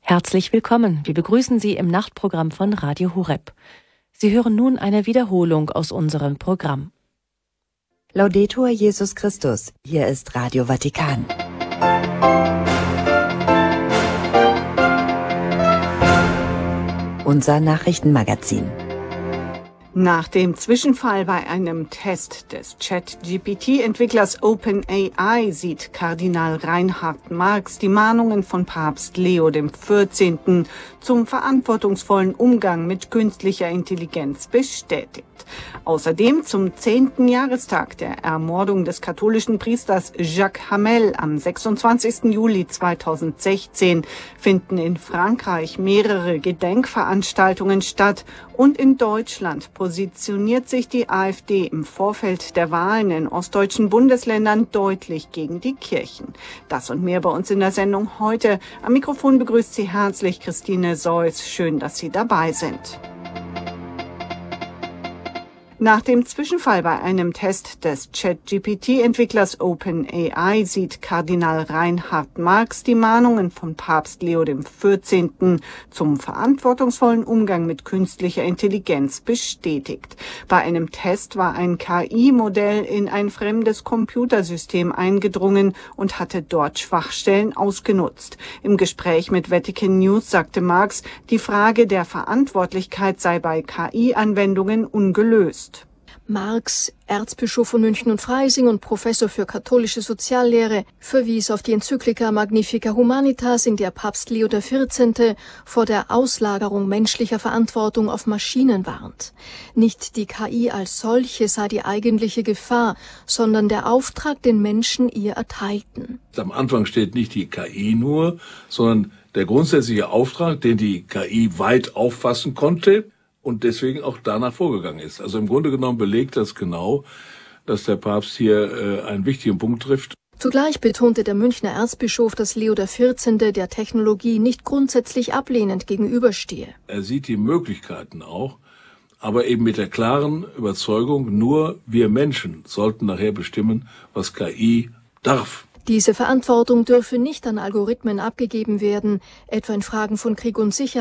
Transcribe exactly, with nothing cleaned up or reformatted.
Herzlich willkommen. Wir begrüßen Sie im Nachtprogramm von Radio Horeb. Sie hören nun eine Wiederholung aus unserem Programm. Laudetur Jesus Christus. Hier ist Radio Vatikan. Unser Nachrichtenmagazin. Nach dem Zwischenfall bei einem Test des Chat-G P T-Entwicklers OpenAI sieht Kardinal Reinhard Marx die Mahnungen von Papst Leo der vierzehnte. zum verantwortungsvollen Umgang mit künstlicher Intelligenz bestätigt. Außerdem zum zehnten Jahrestag der Ermordung des katholischen Priesters Jacques Hamel am sechsundzwanzigsten Juli zweitausendsechzehn finden in Frankreich mehrere Gedenkveranstaltungen statt und in Deutschland positioniert sich die AfD im Vorfeld der Wahlen in ostdeutschen Bundesländern deutlich gegen die Kirchen. Das und mehr bei uns in der Sendung heute. Am Mikrofon begrüßt Sie herzlich Christine Seuss. Schön, dass Sie dabei sind. Nach dem Zwischenfall bei einem Test des Chat-G P T-Entwicklers OpenAI sieht Kardinal Reinhard Marx die Mahnungen von Papst Leo der vierzehnte. zum verantwortungsvollen Umgang mit künstlicher Intelligenz bestätigt. Bei einem Test war ein K I-Modell in ein fremdes Computersystem eingedrungen und hatte dort Schwachstellen ausgenutzt. Im Gespräch mit Vatican News sagte Marx, die Frage der Verantwortlichkeit sei bei K I-Anwendungen ungelöst. Marx, Erzbischof von München und Freising und Professor für katholische Soziallehre, verwies auf die Enzyklika Magnifica Humanitas, in der Papst Leo der vierzehnte. vor der Auslagerung menschlicher Verantwortung auf Maschinen warnt. Nicht die K I als solche sei die eigentliche Gefahr, sondern der Auftrag, den Menschen ihr erteilten. Am Anfang steht nicht die K I nur, sondern der grundsätzliche Auftrag, den die K I weit auffassen konnte, und deswegen auch danach vorgegangen ist. Also im Grunde genommen belegt das genau, dass der Papst hier äh, einen wichtigen Punkt trifft. Zugleich betonte der Münchner Erzbischof, dass Leo der vierzehnte. der Technologie nicht grundsätzlich ablehnend gegenüberstehe. Er sieht die Möglichkeiten auch, aber eben mit der klaren Überzeugung, nur wir Menschen sollten nachher bestimmen, was K I darf. Diese Verantwortung dürfe nicht an Algorithmen abgegeben werden, etwa in Fragen von Krieg und Sicherheit.